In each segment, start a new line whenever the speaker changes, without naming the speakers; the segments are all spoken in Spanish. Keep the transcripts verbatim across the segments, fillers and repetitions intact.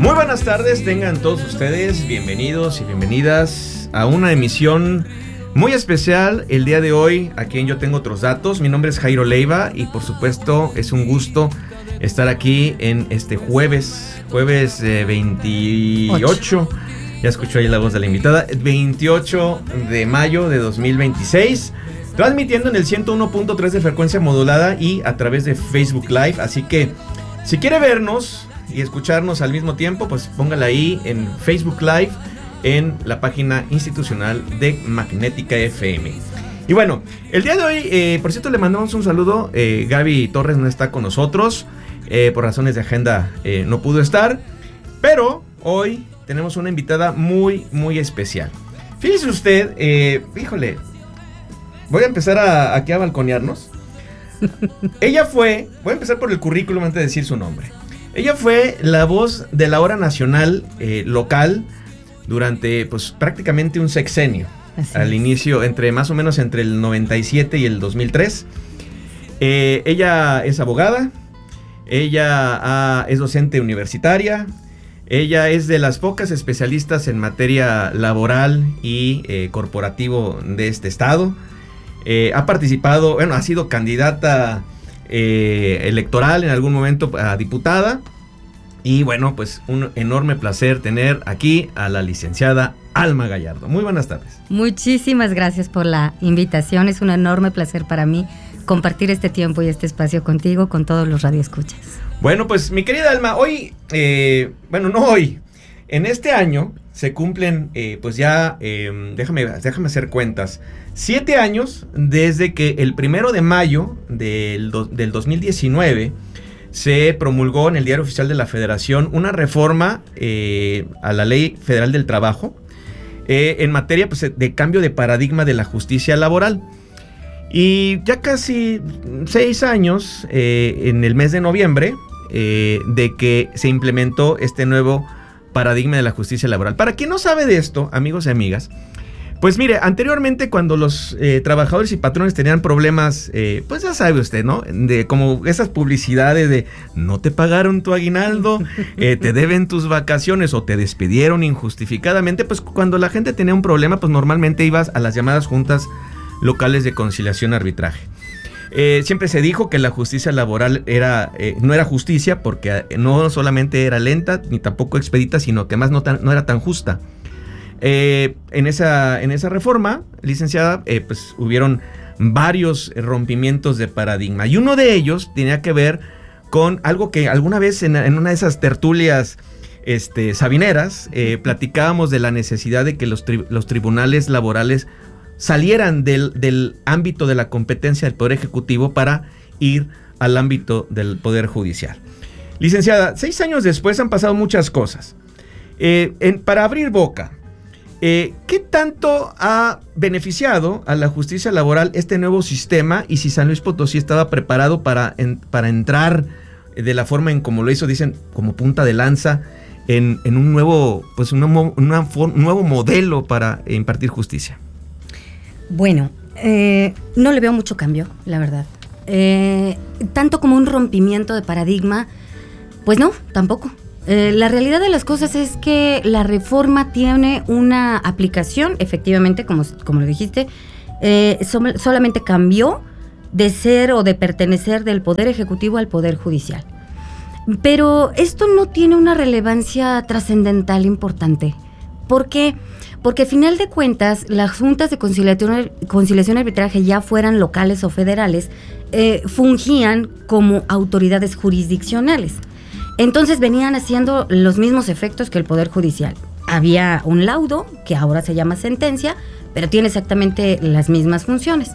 Muy buenas tardes, tengan todos ustedes bienvenidos y bienvenidas a una emisión muy especial el día de hoy, aquí en Yo Tengo Otros Datos. Mi nombre es Jairo Leiva y por supuesto es un gusto estar aquí en este jueves, jueves eh, veintiocho, ya escuchó ahí la voz de la invitada, veintiocho de mayo de dos mil veintiséis, transmitiendo en el ciento uno punto tres de frecuencia modulada y a través de Facebook Live, así que si quiere vernos y escucharnos al mismo tiempo, pues póngala ahí en Facebook Live, en la página institucional de Magnética F M. Y bueno, el día de hoy, eh, por cierto, le mandamos un saludo. eh, Gaby Torres no está con nosotros, eh, por razones de agenda eh, no pudo estar, pero hoy tenemos una invitada muy, muy especial. Fíjese usted, eh, híjole, voy a empezar a, aquí a balconearnos. Ella fue, voy a empezar por el currículum antes de decir su nombre. Ella fue la voz de la hora nacional eh, local durante pues prácticamente un sexenio. Así al es. Inicio, entre más o menos entre el noventa y siete y el dos mil tres. Eh, ella es abogada, ella ah, es docente universitaria, ella es de las pocas especialistas en materia laboral y eh, corporativo de este estado. Eh, ha participado, bueno, ha sido candidata Eh, electoral en algún momento a diputada. Y bueno, pues un enorme placer tener aquí a la licenciada Alma Gallardo. Muy buenas tardes.
Muchísimas gracias por la invitación. Es un enorme placer para mí compartir este tiempo y este espacio contigo, con todos los radioescuchas.
Bueno, pues mi querida Alma, hoy, eh, bueno, no hoy, en este año se cumplen, eh, pues ya, eh, déjame, déjame hacer cuentas, siete años desde que el primero de mayo del, do, del dos mil diecinueve se promulgó en el Diario Oficial de la Federación una reforma eh, a la Ley Federal del Trabajo eh, en materia pues, de cambio de paradigma de la justicia laboral. Y ya casi seis años, eh, en el mes de noviembre, eh, de que se implementó este nuevo paradigma de la justicia laboral. Para quien no sabe de esto, amigos y amigas, pues mire, anteriormente cuando los eh, trabajadores y patrones tenían problemas, eh, pues ya sabe usted, ¿no? De como esas publicidades de no te pagaron tu aguinaldo, eh, te deben tus vacaciones o te despidieron injustificadamente, pues cuando la gente tenía un problema, pues normalmente ibas a las llamadas juntas locales de conciliación arbitraje. Eh, siempre se dijo que la justicia laboral era eh, no era justicia porque no solamente era lenta ni tampoco expedita, sino que más no, tan, no era tan justa. Eh, en, esa, en esa reforma, licenciada, eh, pues hubieron varios rompimientos de paradigma y uno de ellos tenía que ver con algo que alguna vez en, en una de esas tertulias este, sabineras eh, platicábamos de la necesidad de que los, tri, los tribunales laborales salieran del, del ámbito de la competencia del Poder Ejecutivo para ir al ámbito del Poder Judicial. Licenciada, seis años después han pasado muchas cosas. Eh, en, para abrir boca, eh, ¿qué tanto ha beneficiado a la justicia laboral este nuevo sistema? Y si San Luis Potosí estaba preparado para, en, para entrar de la forma en como lo hizo, dicen, como punta de lanza, en, en un nuevo, pues una, una, un nuevo modelo para impartir justicia.
Bueno, eh, no le veo mucho cambio, la verdad. Eh, tanto como un rompimiento de paradigma, pues no, tampoco. Eh, la realidad de las cosas es que la reforma tiene una aplicación, efectivamente, como, como lo dijiste, eh, som- solamente cambió de ser o de pertenecer del Poder Ejecutivo al Poder Judicial. Pero esto no tiene una relevancia trascendental importante. ¿Por qué? Porque, a final de cuentas, las juntas de conciliación, conciliación y arbitraje, ya fueran locales o federales, eh, fungían como autoridades jurisdiccionales. Entonces venían haciendo los mismos efectos que el Poder Judicial. Había un laudo, que ahora se llama sentencia, pero tiene exactamente las mismas funciones.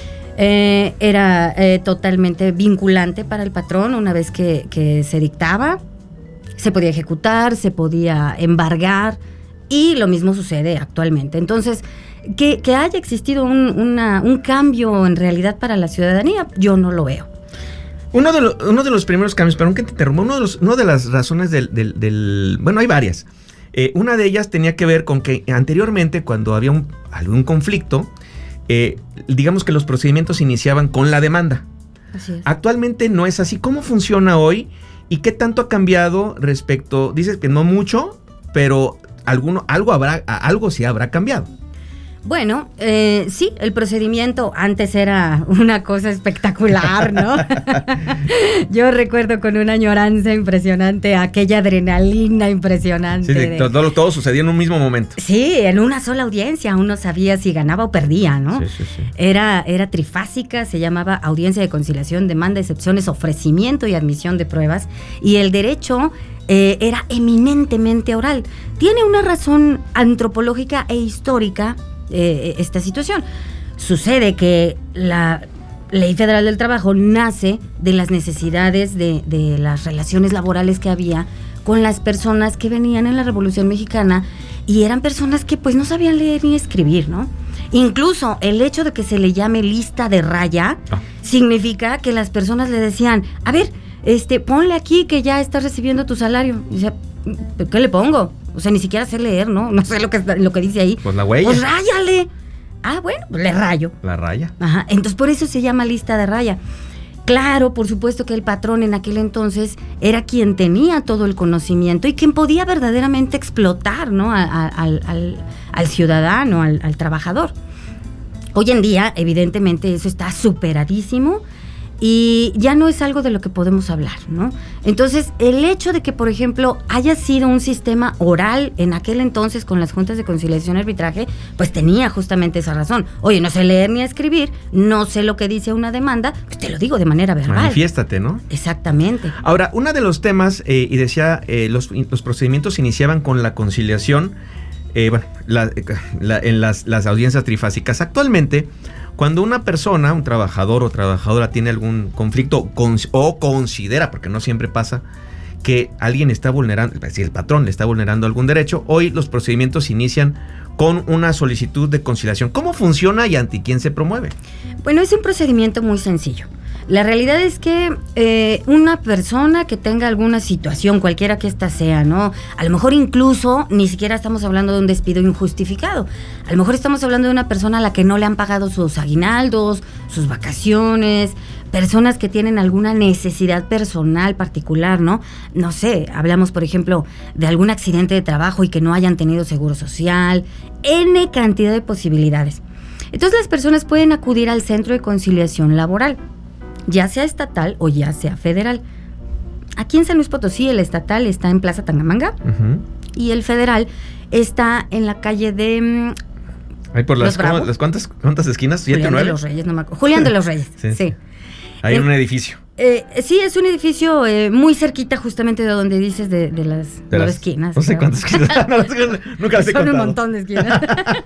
Eh, era eh, totalmente vinculante para el patrón una vez que, que se dictaba. Se podía ejecutar, se podía embargar, y lo mismo sucede actualmente. Entonces, que, que haya existido un, una, un cambio en realidad para la ciudadanía, yo no lo veo.
Uno de, lo, uno de los primeros cambios, perdón que te interrumpa, uno de, los, uno de las razones del, del, del... Bueno, hay varias. Eh, una de ellas tenía que ver con que anteriormente, cuando había un, algún conflicto, eh, digamos que los procedimientos iniciaban con la demanda.
Así es.
Actualmente no es así. ¿Cómo funciona hoy? ¿Y qué tanto ha cambiado respecto? Dices que no mucho, pero alguno, algo habrá, algo sí habrá cambiado.
Bueno, eh, sí, el procedimiento antes era una cosa espectacular, ¿no? Yo recuerdo con una añoranza impresionante, aquella adrenalina impresionante.
Sí, de, todo, todo sucedía en un mismo momento.
Sí, en una sola audiencia, uno sabía si ganaba o perdía, ¿no?
Sí, sí, sí.
Era, era trifásica, se llamaba audiencia de conciliación, demanda, excepciones, ofrecimiento y admisión de pruebas, y el derecho eh, era eminentemente oral. Tiene una razón antropológica e histórica Eh, esta situación. Sucede que la Ley Federal del Trabajo nace de las necesidades de, de las relaciones laborales que había con las personas que venían en la Revolución Mexicana y eran personas que pues no sabían leer ni escribir, ¿no? Incluso el hecho de que se le llame lista de raya ah. significa que las personas le decían, a ver, este, ponle aquí que ya estás recibiendo tu salario. Y dice, ¿qué le pongo? O sea, ni siquiera sé leer, ¿no? No sé lo que, lo que dice ahí.
Pues la huella.
Pues ráyale. Ah, bueno, pues le rayo.
La raya.
Ajá, entonces por eso se llama lista de raya. Claro, por supuesto que el patrón en aquel entonces era quien tenía todo el conocimiento y quien podía verdaderamente explotar, ¿no? A, a, al, al, al ciudadano, al, al trabajador. Hoy en día, evidentemente, eso está superadísimo y ya no es algo de lo que podemos hablar, ¿no? Entonces, el hecho de que, por ejemplo, haya sido un sistema oral en aquel entonces con las juntas de conciliación y arbitraje, pues tenía justamente esa razón. Oye, no sé leer ni escribir, no sé lo que dice una demanda, pues te lo digo de manera verbal.
Manifiéstate, ¿no?
Exactamente.
Ahora, uno de los temas, eh, y decía, eh, los, los procedimientos iniciaban con la conciliación, eh, bueno, la, la, en las, las audiencias trifásicas. Actualmente, cuando una persona, un trabajador o trabajadora tiene algún conflicto con, o considera, porque no siempre pasa, que alguien está vulnerando, si el patrón le está vulnerando algún derecho, hoy los procedimientos inician con una solicitud de conciliación. ¿Cómo funciona y ante quién se promueve?
Bueno, es un procedimiento muy sencillo. La realidad es que eh, una persona que tenga alguna situación, cualquiera que ésta sea, ¿no? A lo mejor incluso ni siquiera estamos hablando de un despido injustificado. A lo mejor estamos hablando de una persona a la que no le han pagado sus aguinaldos, sus vacaciones, personas que tienen alguna necesidad personal particular, ¿no? No sé, hablamos, por ejemplo, de algún accidente de trabajo y que no hayan tenido seguro social, N cantidad de posibilidades. Entonces las personas pueden acudir al Centro de Conciliación Laboral, ya sea estatal o ya sea federal. Aquí en San Luis Potosí el estatal está en Plaza Tangamanga uh-huh. y el federal está en la calle de...
Ahí por las, ¿cómo, las cuántas, cuántas esquinas? ¿siete,
Julián
nueve?
de los Reyes, no me acuerdo. Julián de los Reyes, sí. sí.
Hay en, un edificio.
Eh, sí, es un edificio eh, muy cerquita justamente de donde dices de, de las de nueve las, esquinas.
No sé cuántas esquinas. no, nunca las he
Son
contado.
un montón de esquinas.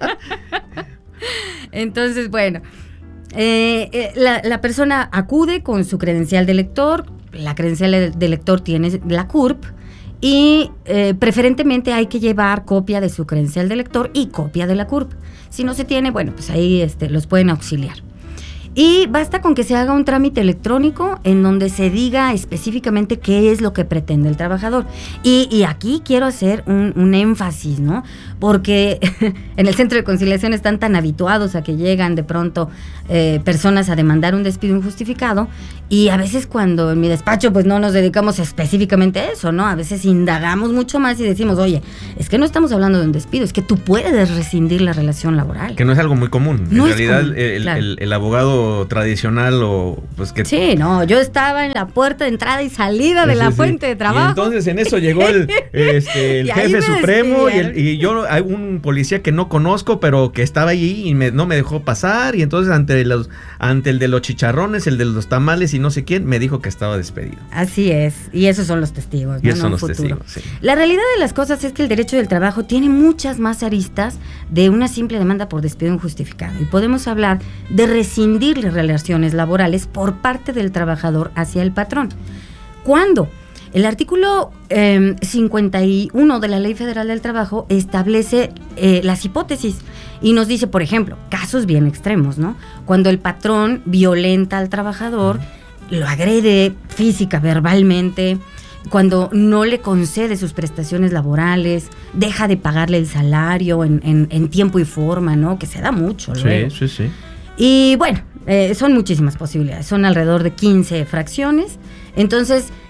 Entonces, bueno... Eh, eh, la, la persona acude con su credencial de lector, la credencial de, de lector tiene la C U R P y eh, preferentemente hay que llevar copia de su credencial de lector y copia de la C U R P. Si no se tiene, bueno, pues ahí este, los pueden auxiliar. Y basta con que se haga un trámite electrónico en donde se diga específicamente qué es lo que pretende el trabajador. Y, y aquí quiero hacer un, un énfasis, ¿no? Porque en el Centro de Conciliación están tan habituados a que llegan de pronto eh, personas a demandar un despido injustificado y a veces cuando en mi despacho pues no nos dedicamos específicamente a eso, ¿no? A veces indagamos mucho más y decimos, oye, es que no estamos hablando de un despido, es que tú puedes rescindir la relación laboral.
Que no es algo muy común.
No
en
es
realidad
común,
el,
claro.
el, el abogado tradicional o pues que...
Sí, no, yo estaba en la puerta de entrada y salida de
sí,
la
sí.
fuente de trabajo.
Y entonces en eso llegó el, este, el jefe supremo y, el, y yo, hay un policía que no conozco, pero que estaba allí y me, no me dejó pasar y entonces ante los ante el de los chicharrones, el de los tamales y no sé quién, me dijo que estaba despedido.
Así es, y esos son los testigos,
y
¿no?
esos son
no
los
futuro.
testigos, sí.
La realidad de las cosas es que el derecho del trabajo tiene muchas más aristas de una simple demanda por despido injustificado y podemos hablar de rescindir las relaciones laborales por parte del trabajador hacia el patrón. ¿Cuándo? El artículo eh, cincuenta y uno de la Ley Federal del Trabajo establece eh, las hipótesis y nos dice, por ejemplo, casos bien extremos, ¿no? Cuando el patrón violenta al trabajador, lo agrede física, verbalmente, cuando no le concede sus prestaciones laborales, deja de pagarle el salario en, en, en tiempo y forma, ¿no? Que se da mucho luego.
Sí, sí, sí.
Y bueno, eh, son muchísimas posibilidades, son alrededor de quince fracciones. Entonces,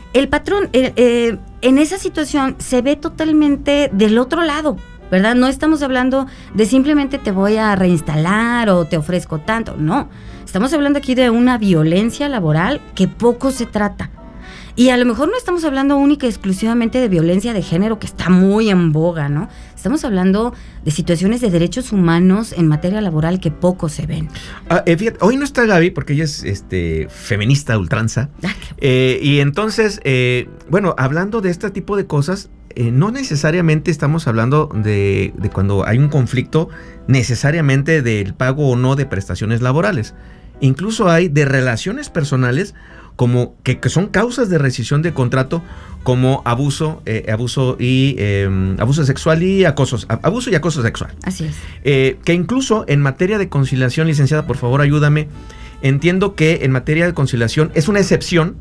el patrón eh, eh, en esa situación se ve totalmente del otro lado, ¿verdad? No estamos hablando de simplemente te voy a reinstalar o te ofrezco tanto, no. Estamos hablando aquí de una violencia laboral que poco se trata. Y a lo mejor no estamos hablando única y exclusivamente de violencia de género, que está muy en boga, ¿no? Estamos hablando de situaciones de derechos humanos en materia laboral que poco se ven.
Ah, eh, fíjate, hoy no está Gaby porque ella es este, feminista ultranza.
Ah,
eh, y entonces, eh, bueno, hablando de este tipo de cosas, eh, no necesariamente estamos hablando de, de cuando hay un conflicto necesariamente del pago o no de prestaciones laborales. Incluso hay de relaciones personales como que, que son causas de rescisión de contrato, como abuso, eh, abuso y eh, abuso sexual y acoso, abuso y acoso sexual.
Así es.
Eh, que incluso en materia de conciliación, licenciada, por favor ayúdame, entiendo que en materia de conciliación es una excepción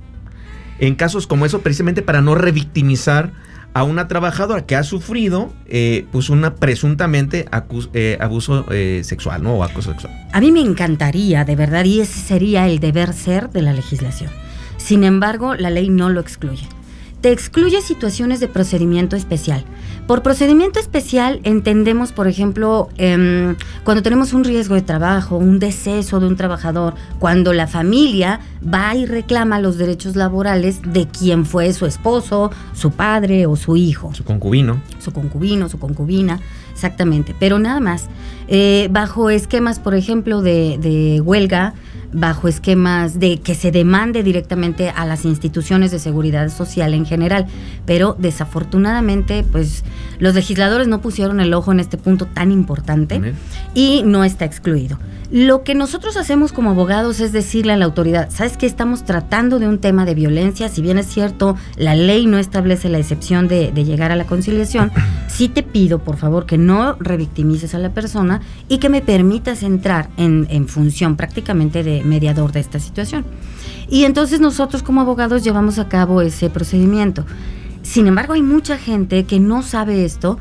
en casos como eso, precisamente para no revictimizar a una trabajadora que ha sufrido eh, pues una presuntamente acus, eh, abuso eh, sexual, ¿no? O acoso sexual.
A mí me encantaría, de verdad, y ese sería el deber ser de la legislación. Sin embargo, la ley no lo excluye. Te excluye situaciones de procedimiento especial. Por procedimiento especial entendemos, por ejemplo, eh, cuando tenemos un riesgo de trabajo, un deceso de un trabajador, cuando la familia va y reclama los derechos laborales de quien fue su esposo, su padre o su hijo.
Su concubino.
Su concubino, su concubina, exactamente. Pero nada más, eh, bajo esquemas, por ejemplo, de, de huelga, bajo esquemas de que se demande directamente a las instituciones de seguridad social en general, pero desafortunadamente pues los legisladores no pusieron el ojo en este punto tan importante uh-huh. y no está excluido. Lo que nosotros hacemos como abogados es decirle a la autoridad, ¿sabes qué? Estamos tratando de un tema de violencia, si bien es cierto, la ley no establece la excepción de, de llegar a la conciliación, sí te pido, por favor, que no revictimices a la persona y que me permitas entrar en, en función prácticamente de mediador de esta situación. Y entonces nosotros como abogados llevamos a cabo ese procedimiento. Sin embargo, hay mucha gente que no sabe esto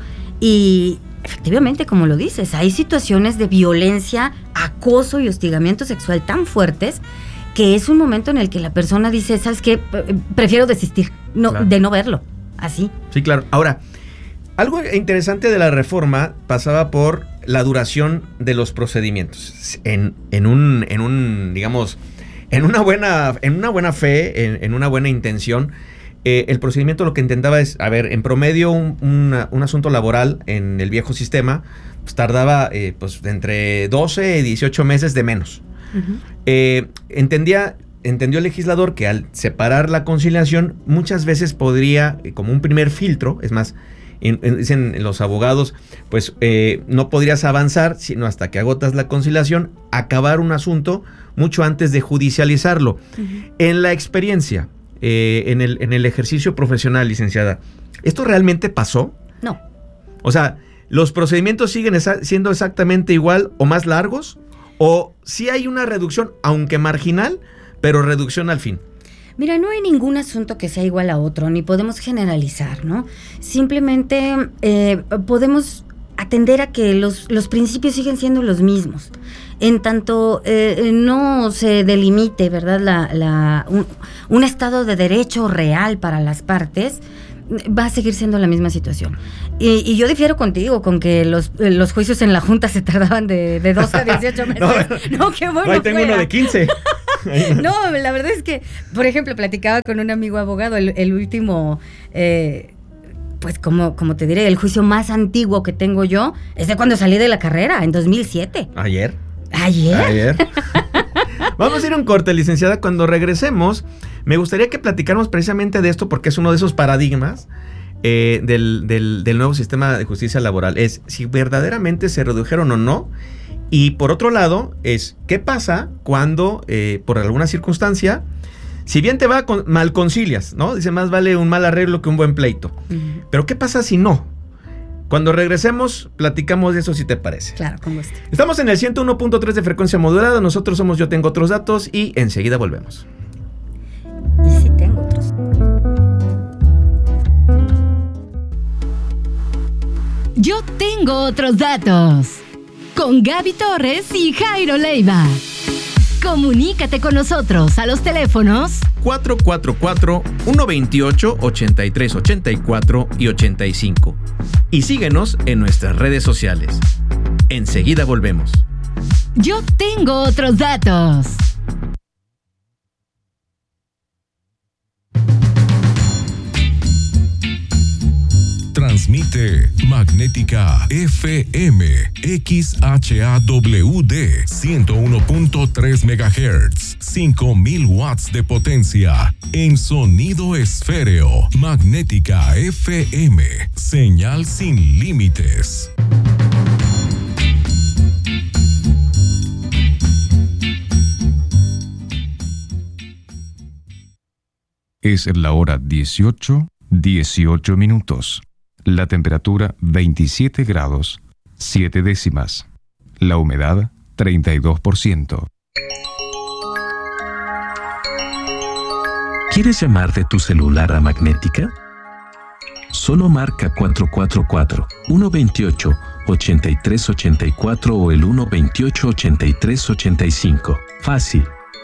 y efectivamente, como lo dices, hay situaciones de violencia, acoso y hostigamiento sexual tan fuertes que es un momento en el que la persona dice, ¿sabes qué? Prefiero desistir no, claro. de no verlo, así.
Sí, claro. Ahora, algo interesante de la reforma pasaba por la duración de los procedimientos. En, en un, en un, digamos, en una buena, en una buena fe, en, en una buena intención, eh, el procedimiento lo que intentaba es, a ver, en promedio un, una, un asunto laboral en el viejo sistema pues, tardaba eh, pues, entre doce y dieciocho meses de menos. Uh-huh. Eh, entendía, entendió el legislador que al separar la conciliación muchas veces podría, eh, como un primer filtro, es más, en, en, dicen los abogados, pues eh, no podrías avanzar sino hasta que agotas la conciliación, acabar un asunto mucho antes de judicializarlo. Uh-huh. En la experiencia, eh, en, el, en el ejercicio profesional, licenciada, ¿esto realmente pasó?
No.
O sea, ¿los procedimientos siguen esa- siendo exactamente igual o más largos? ¿O sí hay una reducción, aunque marginal, pero reducción al fin?
Mira, no hay ningún asunto que sea igual a otro, ni podemos generalizar, ¿no? Simplemente eh, podemos atender a que los, los principios siguen siendo los mismos. En tanto eh, no se delimite, ¿verdad?, la, la, un, un estado de derecho real para las partes, va a seguir siendo la misma situación. Y, y yo difiero contigo con que los, los juicios en la Junta se tardaban de, de doce a dieciocho meses. no, no, qué bueno.
Ahí tengo
fuera.
uno de quince.
No, la verdad es que, por ejemplo, platicaba con un amigo abogado, el, el último, eh, pues como, como te diré, el juicio más antiguo que tengo yo es de cuando salí de la carrera, en dos mil siete.
¿Ayer?
¿Ayer?
Ayer. Vamos a ir a un corte, licenciada. Cuando regresemos, me gustaría que platicáramos precisamente de esto, porque es uno de esos paradigmas eh, del, del, del nuevo sistema de justicia laboral. Es si verdaderamente se redujeron o no. Y por otro lado, es qué pasa cuando, eh, por alguna circunstancia, si bien te va, con, mal concilias, ¿no? Dice, más vale un mal arreglo que un buen pleito. Uh-huh. Pero ¿qué pasa si no? Cuando regresemos, platicamos de eso, si te parece.
Claro, con gusto.
Estamos en el ciento uno punto tres de frecuencia modulada. Nosotros somos Yo Tengo Otros Datos y enseguida volvemos.
Y si tengo otros.
Yo Tengo Otros Datos. Con Gaby Torres y Jairo Leiva. Comunícate con nosotros a los teléfonos
cuatro cuatro cuatro, uno dos ocho, ocho tres ocho cuatro y ochenta y cinco. Y síguenos en nuestras redes sociales. Enseguida volvemos.
Yo tengo otros datos.
Transmite Magnética F M X H A W D ciento uno punto tres megahertz, cinco mil watts de potencia en sonido esféreo. Magnética F M, señal sin límites.
Es la hora dieciocho, dieciocho minutos. La temperatura veintisiete grados, siete décimas. La humedad treinta y dos por ciento.
¿Quieres llamar de tu celular a Magnética? Solo marca cuatro cuatro cuatro, uno dos ocho, ocho tres ocho cuatro o el uno dos ocho, ocho tres ocho cinco. Fácil.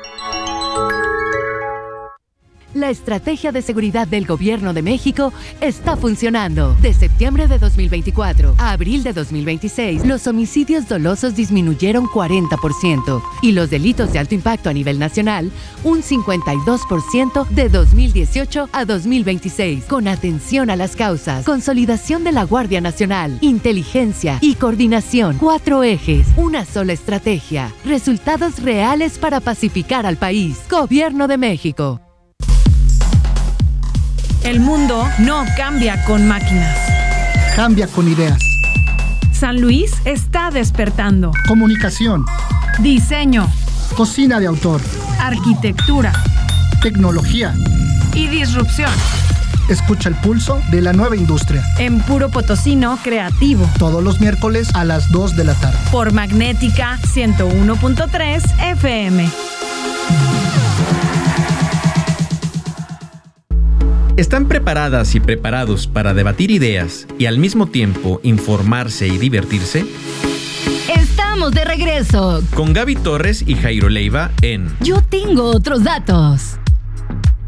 La estrategia de seguridad del Gobierno de México está funcionando. De septiembre de dos mil veinticuatro a abril de dos mil veintiséis, los homicidios dolosos disminuyeron cuarenta por ciento y los delitos de alto impacto a nivel nacional un cincuenta y dos por ciento de dos mil dieciocho a dos mil veintiséis. Con atención a las causas, consolidación de la Guardia Nacional, inteligencia y coordinación. Cuatro ejes, una sola estrategia. Resultados reales para pacificar al país. Gobierno de México.
El mundo no cambia con máquinas.
Cambia con ideas.
San Luis está despertando.
Comunicación.
Diseño.
Cocina de autor.
Arquitectura.
Tecnología.
Y disrupción.
Escucha el pulso de la nueva industria.
En Puro Potosino Creativo.
Todos los miércoles a las dos de la tarde.
Por Magnética ciento uno punto tres F M.
¿Están preparadas y preparados para debatir ideas y al mismo tiempo informarse y divertirse?
Estamos de regreso
Con Gaby Torres y Jairo Leiva en
Yo tengo otros datos.